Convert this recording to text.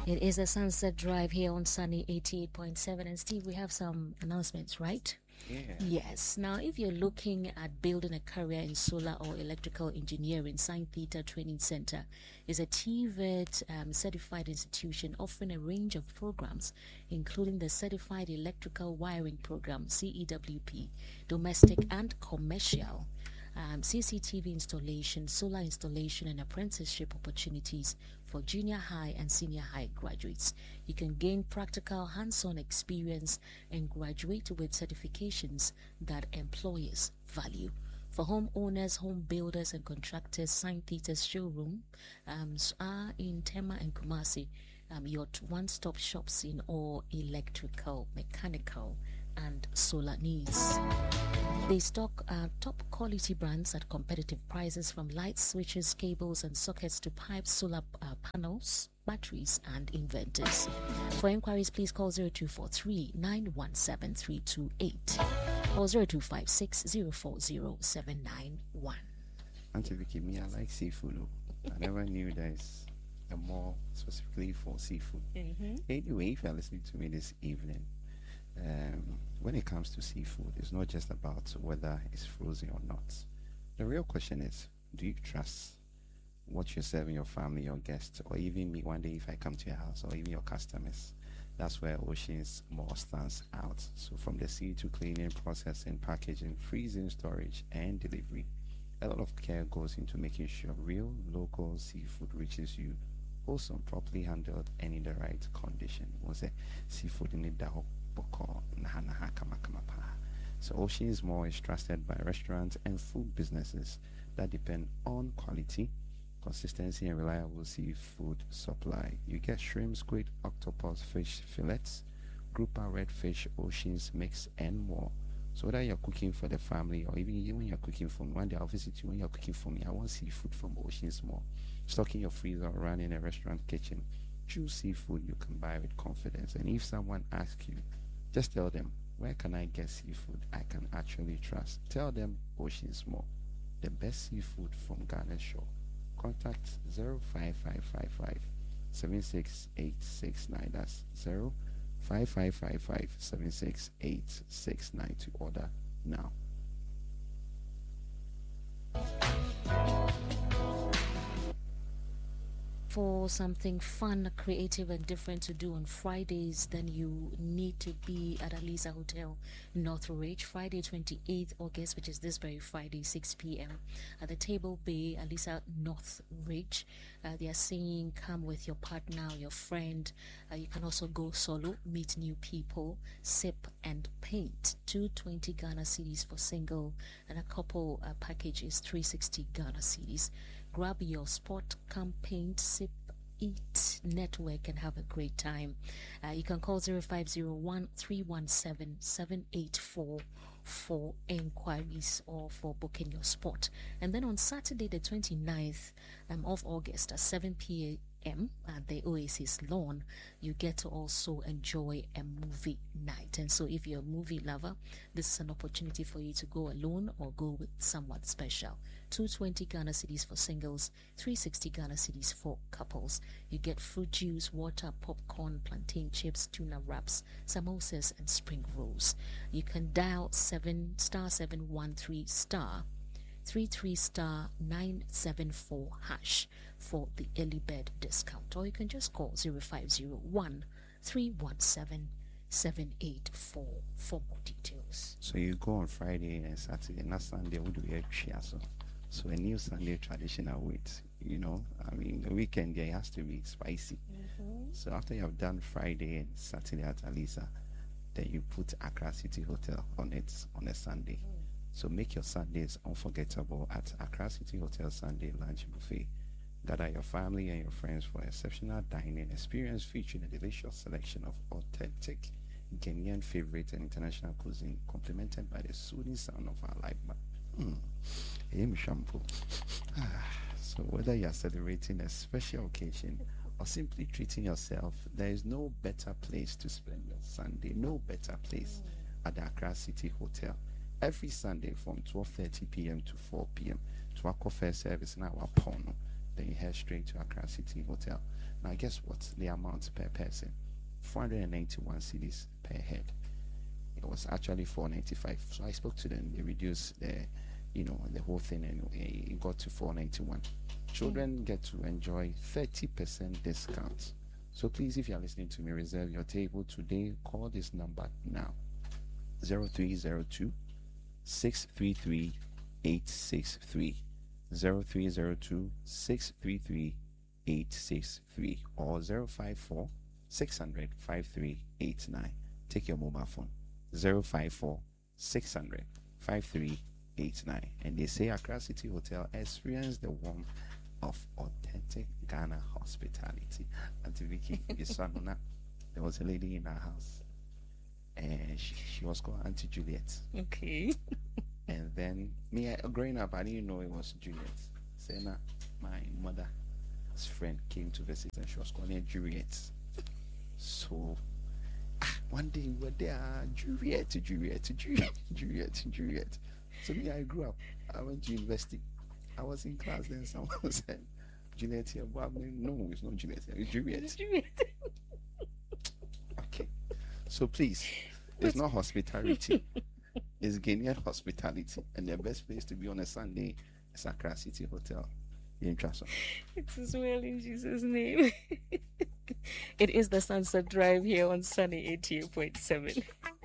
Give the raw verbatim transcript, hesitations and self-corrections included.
It is a Sunset Drive here on Sunny eighty-eight point seven. And Steve, we have some announcements, right? Yeah. Yes. Now, if you're looking at building a career in solar or electrical engineering, Sign Theta Training Center is a T V E T um, certified institution offering a range of programs, including the Certified Electrical Wiring Program, C E W P, domestic and commercial, um, C C T V installation, solar installation, and apprenticeship opportunities for junior high and senior high graduates. You can gain practical hands-on experience and graduate with certifications that employers value. For homeowners, home builders, and contractors, Sign Theta's showroom um, are in Tema and Kumasi, um, your one-stop shops in all electrical, mechanical, and solar needs. They stock uh, top quality brands at competitive prices, from lights, switches, cables, and sockets to pipes, solar uh, panels, batteries, and inverters. For inquiries, please call zero two four three, nine one seven, three two eight or zero two five six, zero four zero, seven nine one. Auntie Vicky, me, I like seafood. I never knew there's a mall specifically for seafood. Mm-hmm. Anyway, if you're listening to me this evening, um, when it comes to seafood, it's not just about whether it's frozen or not. The real question is, do you trust what you're serving your family, your guests, or even me one day if I come to your house, or even your customers? That's where Oceans More stands out. So from the sea to cleaning, processing, packaging, freezing, storage, and delivery, a lot of care goes into making sure real, local seafood reaches you, wholesome, properly handled, and in the right condition. Was it seafood in the dao? So Oceans More is trusted by restaurants and food businesses that depend on quality, consistency, and reliable seafood supply. You get shrimp, squid, octopus, fish fillets, grouper, redfish, oceans mix, and more. So whether you're cooking for the family or even when you're cooking for me, one day I'll visit you when you're cooking for me, I want seafood from Oceans More. Stock in your freezer or run in a restaurant kitchen. Choose seafood you can buy with confidence. And if someone asks you, just tell them, where can I get seafood I can actually trust? Tell them Oceans More, the best seafood from Ghana shore. Contact zero five five five five, seven six eight six nine. That's zero five five five five, seven six eight six nine to order now. For something fun, creative, and different to do on Fridays, then you need to be at Alisa Hotel, Northridge, Friday, twenty-eighth August, which is this very Friday, six p.m. at the Table Bay, Alisa Northridge. Uh, they are saying, come with your partner, your friend. Uh, you can also go solo, meet new people, sip and paint. two hundred twenty Ghana cedis for single, and a couple uh, package is three hundred sixty Ghana cedis. Grab your spot, come paint, sip, eat, network, and have a great time. Uh, you can call zero five zero one, three one seven, seven eight four for inquiries or for booking your spot. And then on Saturday, the twenty-ninth um, of August at seven p.m. at the Oasis lawn, you get to also enjoy a movie night. And so if you're a movie lover, this is an opportunity for you to go alone or go with someone special. two hundred twenty Ghana cedis for singles, three hundred sixty Ghana cedis for couples. You get fruit juice, water, popcorn, plantain chips, tuna wraps, samosas, and spring rolls. You can dial seven star seven one three star three three star nine seven four hash for the early bird discount, or you can just call zero five zero one, three one seven, seven eight four for more details. So you go on Friday and Saturday, not Sunday, we do it. So So a new Sunday traditional weight, you know, I mean, the weekend there has to be spicy. Mm-hmm. So after you have done Friday and Saturday at Alisa, then you put Accra City Hotel on it on a Sunday. Mm. So make your Sundays unforgettable at Accra City Hotel Sunday Lunch Buffet. Gather your family and your friends for exceptional dining experience featuring a delicious selection of authentic Ghanaian favorite and international cuisine, complemented by the soothing sound of our live band. Mm. Shampoo. Ah, so whether you are celebrating a special occasion or simply treating yourself, there is no better place to spend your Sunday, no better place at the Accra City Hotel. Every Sunday from twelve thirty p.m. to four p.m. to our coffee service in our Pono. then you head straight to Accra City Hotel. Now, guess what? The amount per person, four hundred ninety-one cedis per head. It was actually four ninety-five. So I spoke to them. They reduced the, you know, the whole thing, and it got to four ninety-one. Children get to enjoy thirty percent discount. So please, if you are listening to me, reserve your table today. Call this number now: zero three zero two, six three three, eight six three, zero three zero two, six three three, eight six three, or zero five four, six hundred, five three eight nine. Take your mobile phone: zero five four, six hundred, five three eight nine. And they say Accra City Hotel experience the warmth of authentic Ghana hospitality. Auntie Vicky, there was a lady in our house, and she, she was called Auntie Juliet. Okay. And then me, I, growing up, I didn't know it was Juliet. Sena, my mother's friend, came to visit, and she was calling her Juliet. So ah, one day we were there, Juliet, Juliet, Juliet, Juliet, Juliet. So me, I grew up. I went to university. I was in class, then someone said, Juliet here. Well, I mean, no, it's not Juliet here. It's Juliet. It's Juliet. Okay. So please, it's not hospitality. It's Ghanaian hospitality. And the best place to be on a Sunday is Accra City Hotel in Trasom. It's as well in Jesus' name. It is the Sunset Drive here on Sunny eighty-eight point seven.